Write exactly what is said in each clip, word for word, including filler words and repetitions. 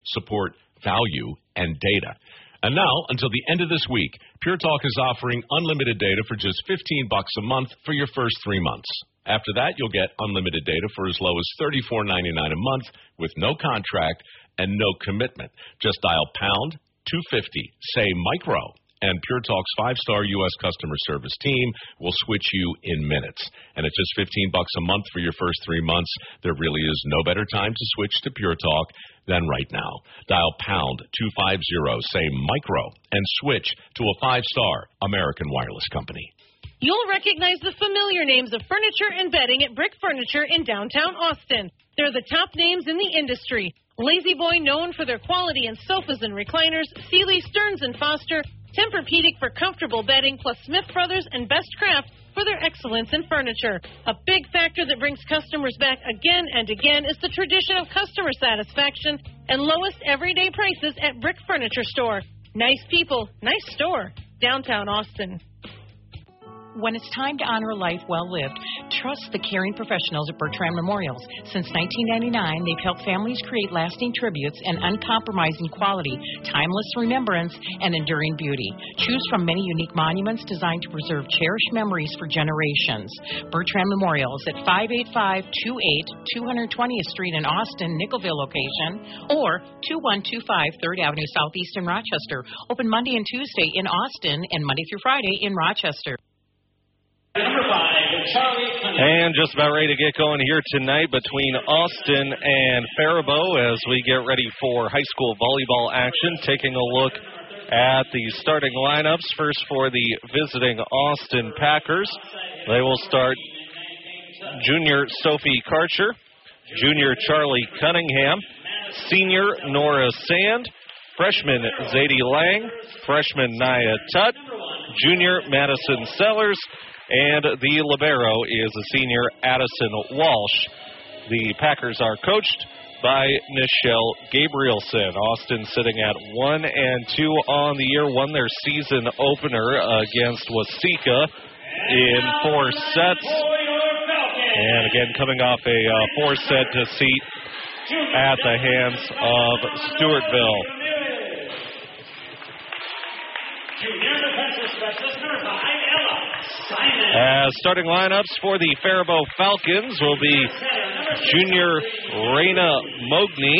support, value, and data. And now, until the end of this week, Pure Talk is offering unlimited data for just fifteen bucks a month for your first three months. After that, you'll get unlimited data for as low as thirty-four ninety-nine a month with no contract and no commitment. Just dial pound two fifty, say micro, and Pure Talk's five-star U S customer service team will switch you in minutes. And at just fifteen bucks a month for your first three months, there really is no better time to switch to Pure Talk than right now. Dial pound two fifty, say micro, and switch to a five-star American Wireless Company. You'll recognize the familiar names of furniture and bedding at Brick Furniture in downtown Austin. They're the top names in the industry. Lazy Boy, known for their quality in sofas and recliners, Sealy, Stearns and Foster, Tempur-Pedic for comfortable bedding, plus Smith Brothers and Best Craft for their excellence in furniture. A big factor that brings customers back again and again is the tradition of customer satisfaction and lowest everyday prices at Brick Furniture Store. Nice people, nice store, downtown Austin. When it's time to honor a life well lived, trust the caring professionals at Bertrand Memorials. Since nineteen ninety-nine, they've helped families create lasting tributes and uncompromising quality, timeless remembrance, and enduring beauty. Choose from many unique monuments designed to preserve cherished memories for generations. Bertrand Memorials at five eight five two eight two hundred twentieth Street in Austin, Nickelville location, or two one two five third Avenue Southeast in Rochester. Open Monday and Tuesday in Austin and Monday through Friday in Rochester. And just about ready to get going here tonight between Austin and Faribault as we get ready for high school volleyball action. Taking a look at the starting lineups. First for the visiting Austin Packers. They will start junior Sophie Karcher, junior Charlie Cunningham, senior Nora Sand, freshman Zadie Lang, freshman Nia Tutt, junior Madison Sellers, and the libero is a senior Addison Walsh. The Packers are coached by Nichelle Gabrielson. Austin sitting at one and two on the year, won their season opener against Waseca in four sets. And again, coming off a uh, four-set defeat at the hands of Stewartville. As starting lineups for the Faribault Falcons will be junior Raina Mogni,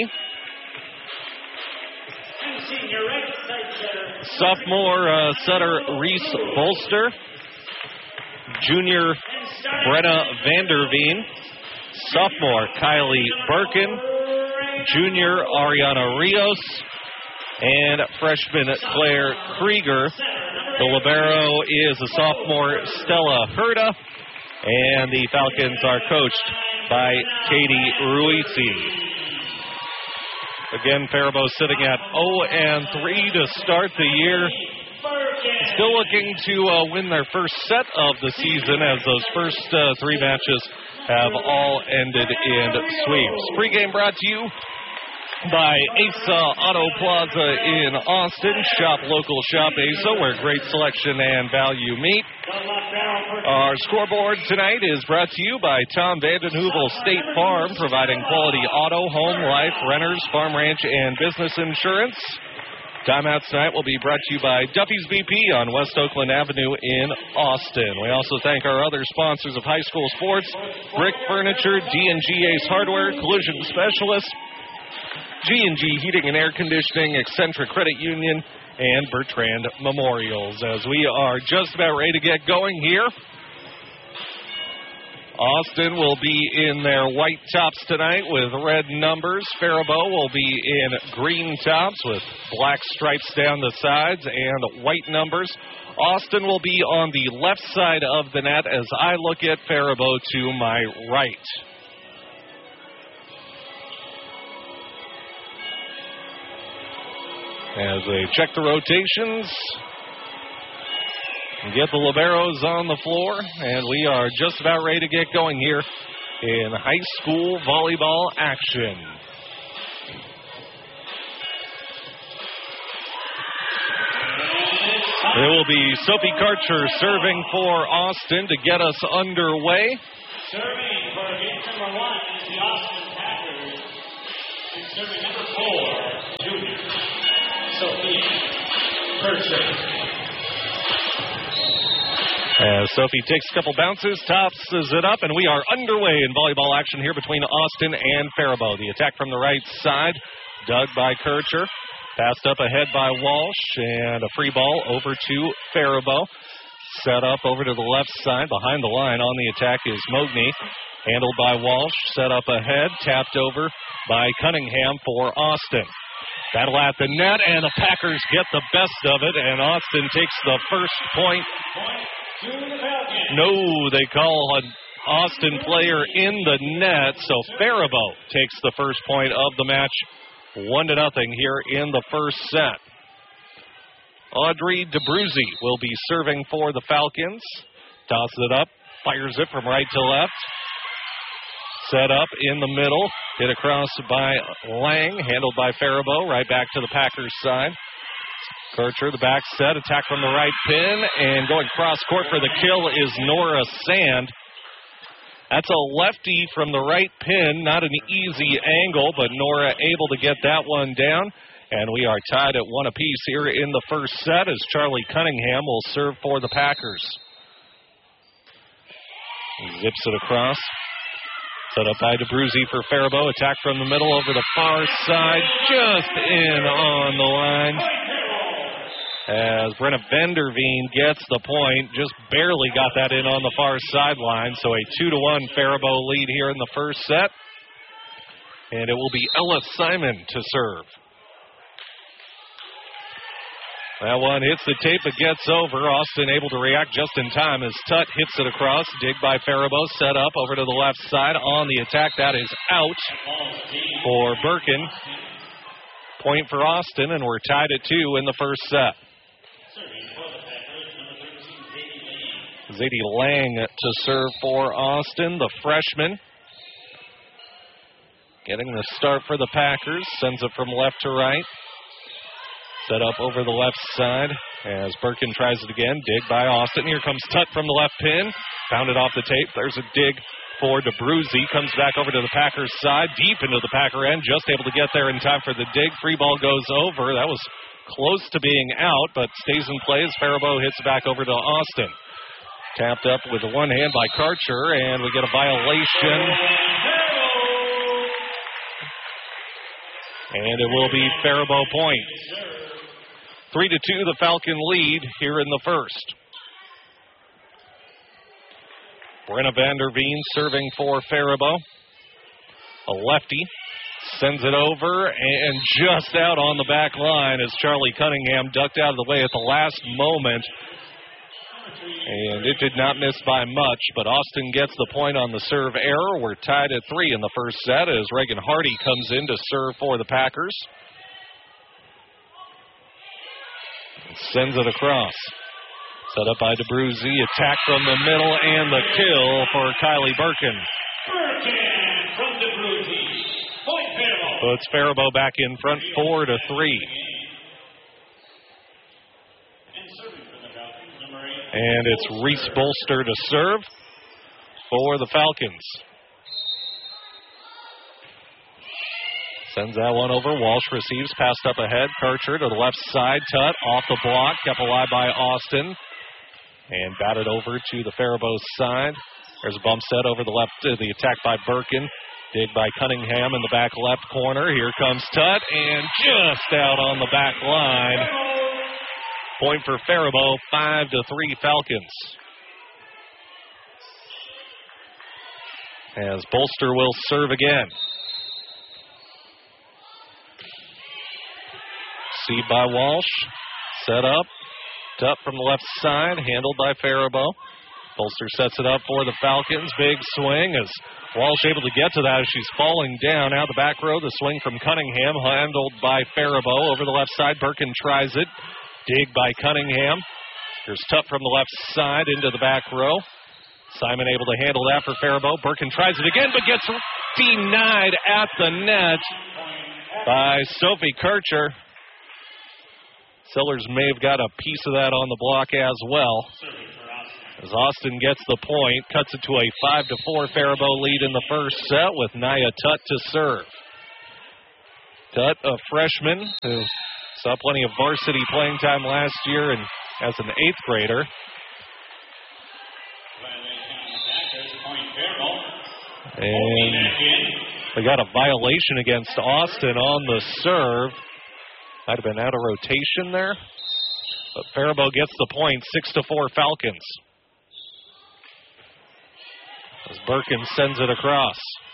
sophomore uh, setter Reese Bolster, junior Brenna Vanderveen, sophomore Kylie Birkin, junior Ariana Rios, and freshman Claire Krieger. The libero is a sophomore Stella Herda, and the Falcons are coached by Katie Ruisi. Again, Faribault sitting at oh and three to start the year. Still looking to uh, win their first set of the season, as those first uh, three matches have all ended in sweeps. Pre-game brought to you by Asa Auto Plaza in Austin. Shop local, shop Asa, where great selection and value meet. Our scoreboard tonight is brought to you by Tom Vanden Heuvel State Farm, providing quality auto, home, life, renters, farm, ranch, and business insurance. Timeouts tonight will be brought to you by Duffy's B P on West Oakland Avenue in Austin. We also thank our other sponsors of high school sports: Brick Furniture, D and G Ace Hardware, Collision Specialist, G and G Heating and Air Conditioning, Eccentric Credit Union, and Bertrand Memorials. As we are just about ready to get going here, Austin will be in their white tops tonight with red numbers. Faribault will be in green tops with black stripes down the sides and white numbers. Austin will be on the left side of the net as I look at Faribault to my right. As they check the rotations and get the liberos on the floor, and we are just about ready to get going here in high school volleyball action. It will be Sophie Karcher serving for Austin to get us underway. Serving for game number one is the Austin Packers. Serving number four, Kircher. As Sophie takes a couple bounces, tosses it up, and we are underway in volleyball action here between Austin and Faribault. The attack from the right side, dug by Kircher, passed up ahead by Walsh, and a free ball over to Faribault. Set up over to the left side, behind the line on the attack is Mogney. Handled by Walsh, set up ahead, tapped over by Cunningham for Austin. Battle at the net, and the Packers get the best of it, and Austin takes the first point. No, they call an Austin player in the net, so Faribault takes the first point of the match, one to nothing here in the first set. Audrey DeBruzzi will be serving for the Falcons. Tosses it up, fires it from right to left. Set up in the middle, hit across by Lang, handled by Faribault, right back to the Packers side. Kircher, the back set, attack from the right pin, and going cross court for the kill is Nora Sand. That's a lefty from the right pin, not an easy angle, but Nora able to get that one down. And we are tied at one apiece here in the first set as Charlie Cunningham will serve for the Packers. He zips it across. Set up by DeBruzzi for Faribault. Attack from the middle over the far side. Just in on the line. As Brenna Vanderveen gets the point. Just barely got that in on the far sideline. So a two to one Faribault lead here in the first set. And it will be Ella Simon to serve. That one hits the tape but gets over. Austin able to react just in time as Tutt hits it across. Dig by Faribault. Set up over to the left side on the attack. That is out for Birkin. Point for Austin, and we're tied at two in the first set. Zadie Lang to serve for Austin, the freshman. Getting the start for the Packers. Sends it from left to right. Set up over the left side as Birkin tries it again. Dig by Austin. Here comes Tutt from the left pin. Found it off the tape. There's a dig for DeBruzzi. Comes back over to the Packers side. Deep into the Packer end. Just able to get there in time for the dig. Free ball goes over. That was close to being out, but stays in play as Faribault hits it back over to Austin. Tapped up with the one hand by Karcher, and we get a violation. And it will be Faribault point. Three to two, the Falcon lead here in the first. Brenna Vanderveen serving for Faribault. A lefty. Sends it over and just out on the back line as Charlie Cunningham ducked out of the way at the last moment. And it did not miss by much, but Austin gets the point on the serve error. We're tied at three in the first set as Reagan Hardy comes in to serve for the Packers. Sends it across. Set up by DeBruzzi. Attack from the middle and the kill for Kylie Birkin. Birkin from DeBruzzi. Point Faribault. Puts Faribault back in front four to three. And it's Reese Bolster to serve for the Falcons. Sends that one over. Walsh receives. Passed up ahead. Kircher to the left side. Tutt off the block. Kept alive by Austin. And batted over to the Faribault side. There's a bump set over the left. Uh, the attack by Birkin. Dig by Cunningham in the back left corner. Here comes Tutt. And just out on the back line. Point for Faribault. Five to three Falcons. As Bolster will serve again. Received by Walsh. Set up. Tutt from the left side. Handled by Faribault. Bolster sets it up for the Falcons. Big swing as Walsh able to get to that as she's falling down. Out the back row. The swing from Cunningham. Handled by Faribault. Over the left side. Birkin tries it. Dig by Cunningham. There's Tutt from the left side into the back row. Simon able to handle that for Faribault. Birkin tries it again but gets denied at the net by Sophie Kircher. Sellers may have got a piece of that on the block as well. As Austin gets the point, cuts it to a five to four Faribault lead in the first set with Nia Tutt to serve. Tutt, a freshman who Saw plenty of varsity playing time last year and as an eighth grader. And we got a violation against Austin on the serve. Might have been out of rotation there. But Faribault gets the point, six to four Falcons. As Birkin sends it across.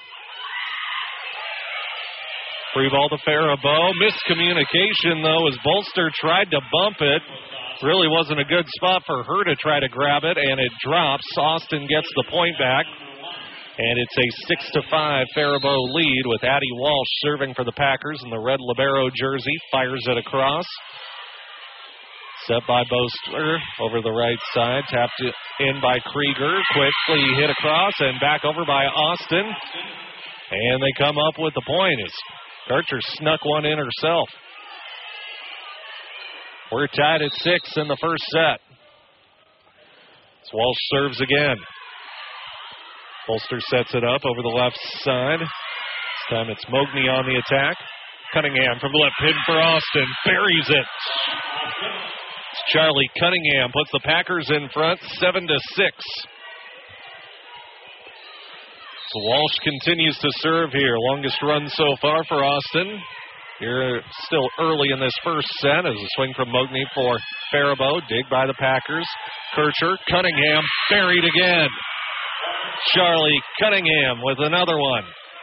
Free ball to Faribault. Miscommunication, though, as Bolster tried to bump it. Really wasn't a good spot for her to try to grab it, and it drops. Austin gets the point back. And it's a six to five Faribault lead with Addie Walsh serving for the Packers in the red libero jersey. Fires it across. Set by Bolster over the right side. Tapped in by Krieger. Quickly hit across and back over by Austin. And they come up with the point as Karcher snuck one in herself. We're tied at six in the first set. As Walsh serves again. Bolster sets it up over the left side. This time it's Mogney on the attack. Cunningham from the left pin for Austin. Buries it. It's Charlie Cunningham puts the Packers in front, seven to six. So Walsh continues to serve here. Longest run so far for Austin. Here still early in this first set as a swing from Mogney for Faribault. Dig by the Packers. Kircher, Cunningham, buried again. Charlie Cunningham with another one.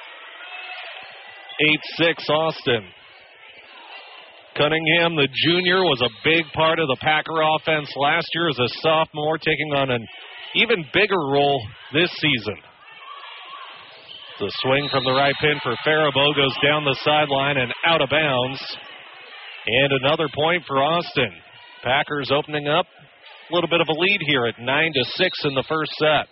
eight six Austin. Cunningham, the junior, was a big part of the Packer offense last year as a sophomore, taking on an even bigger role this season. The swing from the right pin for Faribault goes down the sideline and out of bounds. And another point for Austin. Packers opening up a little bit of a lead here at nine to six in the first set.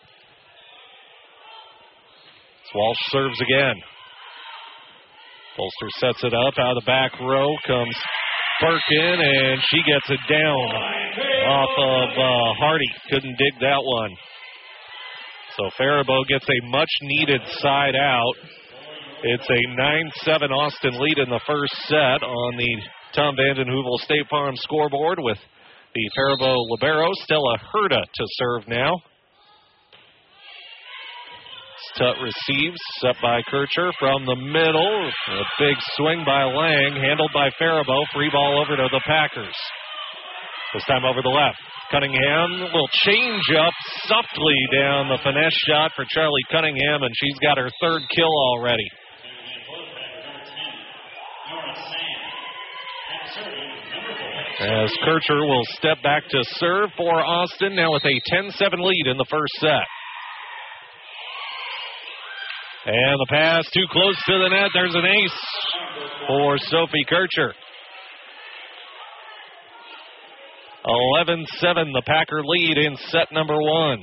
Walsh serves again. Bolster sets it up out of the back row. Comes Birkin, and she gets it down off of uh, Hardy. Couldn't dig that one. So Faribault gets a much-needed side out. It's a nine seven Austin lead in the first set on the Tom Vanden Heuvel State Farm scoreboard with the Faribault libero, Stella Herta, to serve now. Tutt receives, set by Kircher from the middle. A big swing by Lang, handled by Faribault. Free ball over to the Packers. This time over the left. Cunningham will change up softly down the finesse shot for Charlie Cunningham, and she's got her third kill already. As Kircher will step back to serve for Austin, now with a ten seven lead in the first set. And the pass too close to the net. There's an ace for Sophie Kircher. eleven seven, the Packer lead in set number one.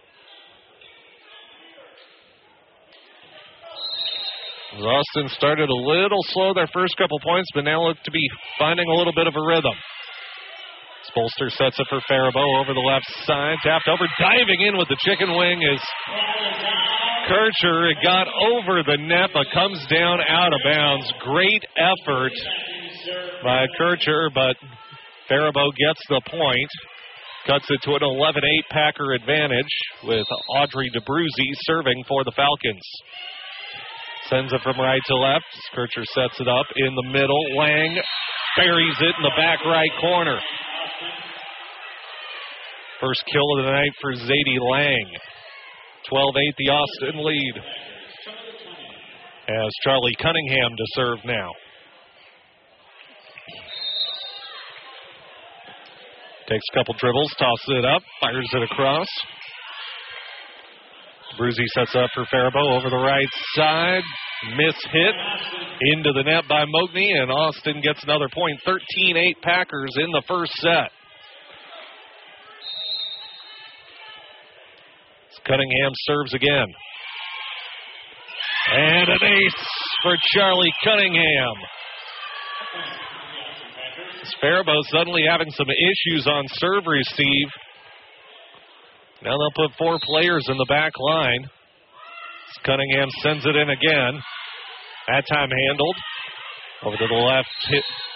Austin started a little slow their first couple points, but now look to be finding a little bit of a rhythm. Bolster sets it for Faribault over the left side. Tapped over, diving in with the chicken wing is Kircher. It got over the net, but comes down out of bounds. Great effort by Kircher, but Faribault gets the point. Cuts it to an eleven eight Packer advantage with Audrey DeBruzzi serving for the Falcons. Sends it from right to left. Kircher sets it up in the middle. Lang buries it in the back right corner. First kill of the night for Zadie Lang. twelve eight, the Austin lead. As Charlie Cunningham to serve now. Takes a couple dribbles, tosses it up, fires it across. Bruzzi sets up for Faribault over the right side. Miss hit into the net by Mogney, and Austin gets another point. thirteen eight Packers in the first set. Cunningham serves again. And an ace for Charlie Cunningham. Faribault suddenly having some issues on serve receive. Now they'll put four players in the back line. Cunningham sends it in again. That time handled. Over to the left hit